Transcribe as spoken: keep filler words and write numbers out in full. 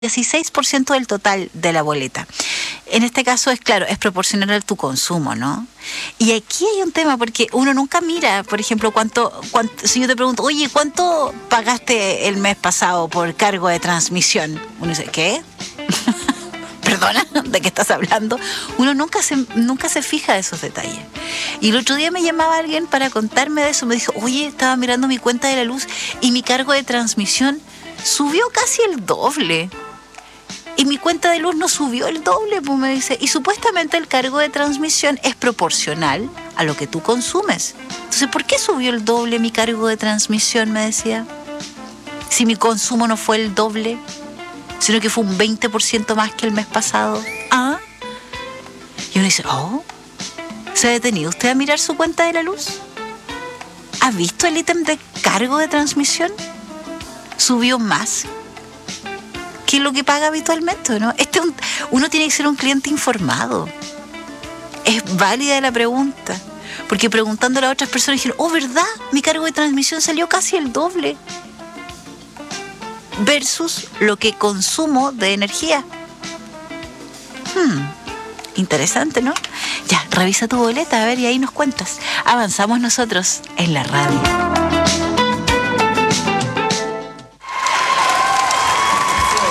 dieciséis por ciento del total de la boleta. En este caso es claro, es proporcional a tu consumo, ¿no? Y aquí hay un tema, porque uno nunca mira, por ejemplo, cuánto, cuánto si yo te pregunto, oye, ¿cuánto pagaste el mes pasado por cargo de transmisión? Uno dice, ¿qué? Perdona, ¿de qué estás hablando? Uno nunca se, nunca se fija de esos detalles. Y el otro día me llamaba alguien para contarme de eso. Me dijo, oye, estaba mirando mi cuenta de la luz y mi cargo de transmisión subió casi el doble. Y mi cuenta de luz no subió el doble, pues me dice. Y supuestamente el cargo de transmisión es proporcional a lo que tú consumes. Entonces, ¿por qué subió el doble mi cargo de transmisión? Me decía. Si mi consumo no fue el doble, sino que fue un veinte por ciento más que el mes pasado. ¿Ah? Y uno dice, oh, ¿se ha detenido usted a mirar su cuenta de la luz? ¿Ha visto el ítem de cargo de transmisión? ¿Subió más que lo que paga habitualmente, ¿no? Este un, uno tiene que ser un cliente informado. Es válida la pregunta, porque preguntándole a otras personas dijeron, oh, ¿verdad? Mi cargo de transmisión salió casi el doble versus lo que consumo de energía. Hmm, interesante, ¿no? Ya, revisa tu boleta, a ver, y ahí nos cuentas. Avanzamos nosotros en la radio.